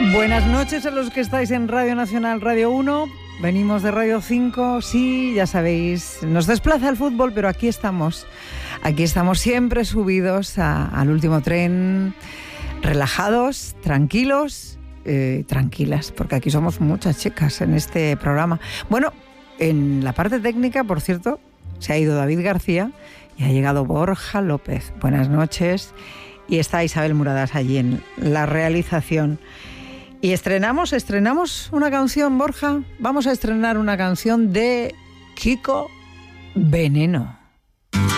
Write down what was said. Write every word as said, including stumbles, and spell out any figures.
Buenas noches a los que estáis en Radio Nacional, Radio uno. Venimos de Radio cinco, sí, ya sabéis, nos desplaza el fútbol, pero aquí estamos. Aquí estamos siempre subidos a, al último tren, relajados, tranquilos, eh, tranquilas, porque aquí somos muchas chicas en este programa. Bueno, en la parte técnica, por cierto, se ha ido David García y ha llegado Borja López. Buenas noches. Y está Isabel Muradas allí en la realización. Y estrenamos, estrenamos una canción, Borja. Vamos a estrenar una canción de Kiko Veneno.